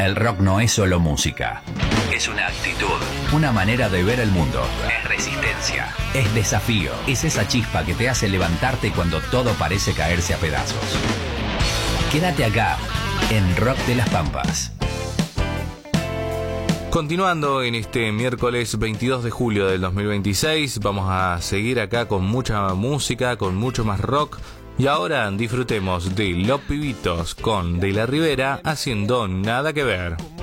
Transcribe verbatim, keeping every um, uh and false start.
El rock no es solo música. Es una actitud, una manera de ver el mundo. Es resistencia, es desafío, es esa chispa que te hace levantarte cuando todo parece caerse a pedazos. Quédate acá, en Rock de las Pampas. Continuando en este miércoles veintidós de julio del dos mil veintiséis, vamos a seguir acá con mucha música, con mucho más rock. Y ahora disfrutemos de Los Pibitos con De La Rivera haciendo Nada Que Ver.